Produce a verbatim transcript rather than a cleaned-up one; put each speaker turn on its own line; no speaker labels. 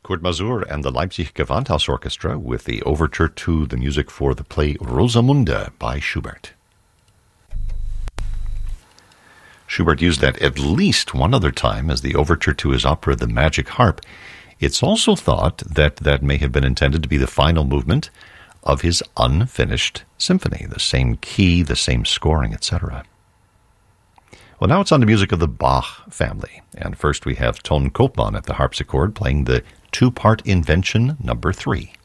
Kurt Masur and the Leipzig Gewandhaus Orchestra with the overture to the music for the play Rosamunde by Schubert. Schubert used that at least one other time as the overture to his opera The Magic Harp. It's also thought that that may have been intended to be the final movement of his unfinished symphony, the same key, the same scoring, et cetera. Well, now it's on the music of the Bach family. And first we have Ton Koopman at the harpsichord playing the two-part invention number three.